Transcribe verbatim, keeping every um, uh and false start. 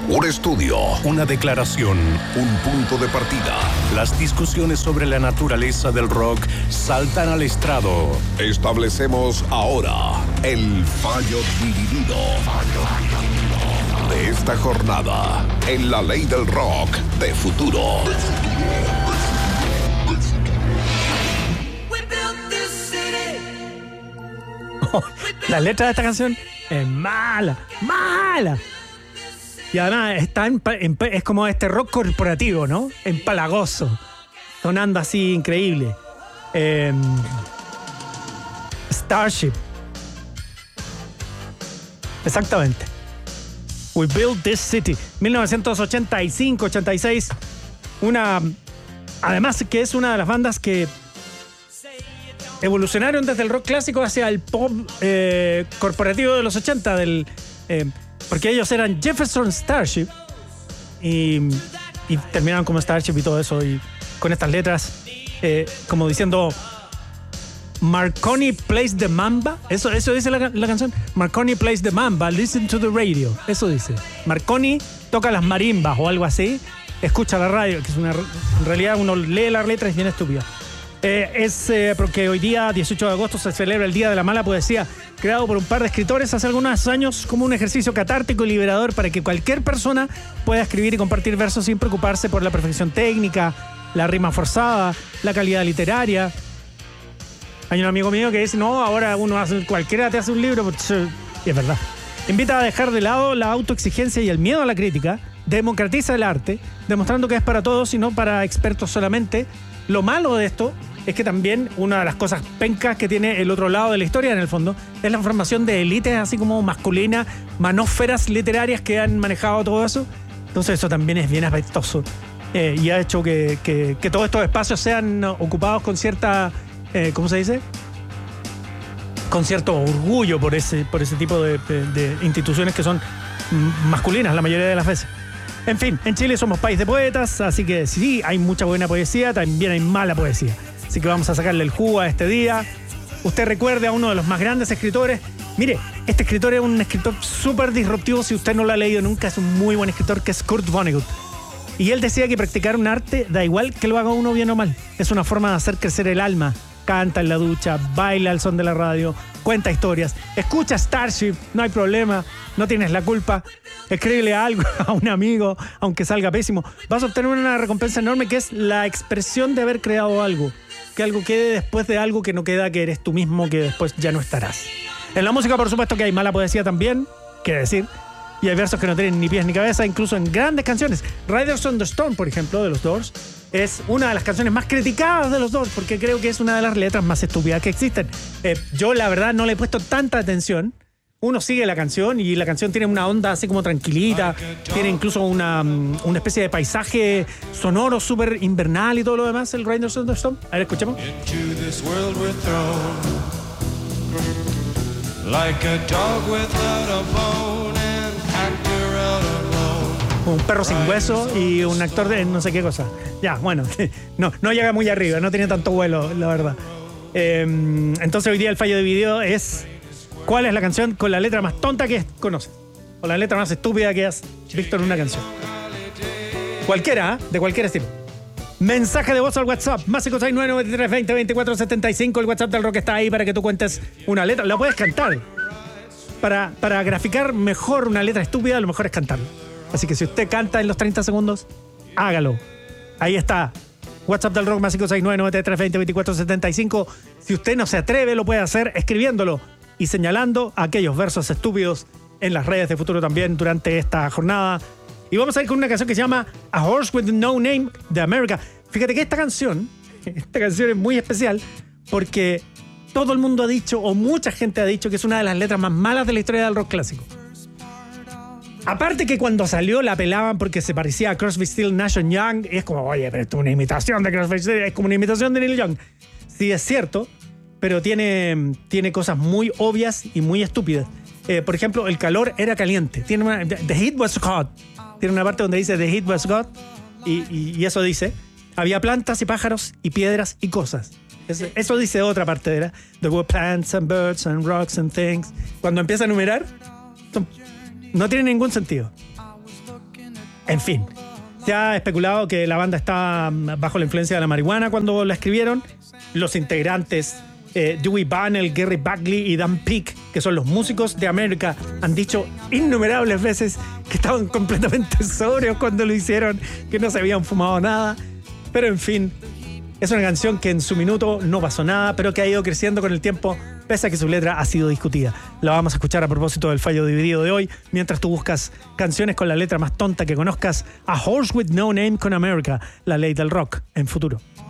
Un estudio, una declaración, un punto de partida. Las discusiones sobre la naturaleza del rock saltan al estrado. Establecemos ahora el fallo dividido de esta jornada en la ley del rock de futuro. Oh, la letra de esta canción es mala, mala. Y además está en, en, es como este rock corporativo, ¿no? Empalagoso, sonando así increíble. Eh, Starship. Exactamente. We Built This City. mil novecientos ochenta y cinco, ochenta y seis. Una. Además, que es una de las bandas que evolucionaron desde el rock clásico hacia el pop eh, corporativo de los ochenta, del, eh, porque ellos eran Jefferson Starship y, y terminaron como Starship y todo eso, y con estas letras eh, como diciendo Marconi plays the mamba, eso, eso dice la, la canción. Marconi plays the mamba, listen to the radio, eso dice. Marconi toca las marimbas o algo así, escucha la radio, que es una, en realidad uno lee la letra y es bien estúpida. Eh, es eh, porque hoy día, dieciocho de agosto, se celebra el Día de la Mala Poesía, creado por un par de escritores hace algunos años como un ejercicio catártico y liberador para que cualquier persona pueda escribir y compartir versos sin preocuparse por la perfección técnica, la rima forzada, la calidad literaria. Hay un amigo mío que dice, no, ahora uno hace, cualquiera te hace un libro, y es verdad. Invita a dejar de lado la autoexigencia y el miedo a la crítica, democratiza el arte, demostrando que es para todos y no para expertos solamente. Lo malo de esto es que también una de las cosas pencas que tiene el otro lado de la historia, en el fondo, es la formación de élites así como masculinas, manósferas literarias que han manejado todo eso. Entonces eso también es bien apestoso eh, y ha hecho que, que, que todos estos espacios sean ocupados con cierta, eh, ¿cómo se dice? Con cierto orgullo por ese, por ese tipo de, de, de instituciones que son masculinas la mayoría de las veces. En fin, en Chile somos país de poetas, así que sí, hay mucha buena poesía, también hay mala poesía. Así que vamos a sacarle el jugo a este día. Usted recuerde a uno de los más grandes escritores. Mire, este escritor es un escritor súper disruptivo. Si usted no lo ha leído nunca, es un muy buen escritor, que es Kurt Vonnegut. Y él decía que practicar un arte da igual que lo haga uno bien o mal. Es una forma de hacer crecer el alma. Canta en la ducha, baila al son de la radio, cuenta historias, escucha Starship, no hay problema, no tienes la culpa. Escríbele algo a un amigo, aunque salga pésimo. Vas a obtener una recompensa enorme, que es la expresión de haber creado algo. Que algo quede después de algo que no queda, que eres tú mismo, que después ya no estarás. En la música, por supuesto, que hay mala poesía también, quiere decir. Y hay versos que no tienen ni pies ni cabeza, incluso en grandes canciones. Riders on the Storm, por ejemplo, de los Doors, es una de las canciones más criticadas de los Doors, porque creo que es una de las letras más estúpidas que existen. Eh, yo, la verdad, no le he puesto tanta atención. Uno sigue la canción y la canción tiene una onda así como tranquilita, tiene incluso una, una especie de paisaje sonoro súper invernal y todo lo demás, el Riders on the Storm. A ver, escuchemos. Like a dog without a bone, an actor out alone. Un perro sin hueso y un actor de no sé qué cosa. Ya, bueno, no, no llega muy arriba, no tiene tanto vuelo, la verdad. Eh, entonces hoy día el fallo de video es: ¿cuál es la canción con la letra más tonta que conoces? O la letra más estúpida que has visto en una canción. Cualquiera, ¿eh? De cualquier estilo. Mensaje de voz al WhatsApp, más cinco seis nueve, nueve tres dos cero, dos cuatro siete cinco. El WhatsApp del rock está ahí para que tú cuentes una letra. La puedes cantar. Para, para graficar mejor una letra estúpida, lo mejor es cantarla. Así que si usted canta en los treinta segundos, hágalo. Ahí está. WhatsApp del rock, más cinco seis nueve, nueve tres dos cero, dos cuatro siete cinco. Si usted no se atreve, lo puede hacer escribiéndolo y señalando aquellos versos estúpidos en las redes de Futuro también durante esta jornada. Y vamos a ir con una canción que se llama A Horse with No Name de America. Fíjate que esta canción, esta canción es muy especial porque todo el mundo ha dicho, o mucha gente ha dicho, que es una de las letras más malas de la historia del rock clásico. Aparte que cuando salió la pelaban porque se parecía a Crosby, Stills, Nash and Young. Y es como, oye, pero esto es una imitación de Crosby, Stills, es como una imitación de Neil Young. Sí, es cierto, pero tiene, tiene cosas muy obvias y muy estúpidas. Eh, por ejemplo, el calor era caliente. Tiene una, the heat was hot. Tiene una parte donde dice The Heat Was God y, y, y eso dice: había plantas y pájaros y piedras y cosas. Eso, eso dice otra parte de la There were plants and birds and rocks and things. Cuando empieza a enumerar, son, no tiene ningún sentido. En fin, se ha especulado que la banda estaba bajo la influencia de la marihuana cuando la escribieron. Los integrantes eh, Dewey Bunnell, Gary Buckley y Dan Peek, que son los músicos de América, han dicho innumerables veces que estaban completamente sobrios cuando lo hicieron, que no se habían fumado nada. Pero en fin, es una canción que en su minuto no pasó nada, pero que ha ido creciendo con el tiempo, pese a que su letra ha sido discutida. La vamos a escuchar a propósito del fallo dividido de hoy, mientras tú buscas canciones con la letra más tonta que conozcas. A Horse with No Name con America, la ley del rock en Futuro.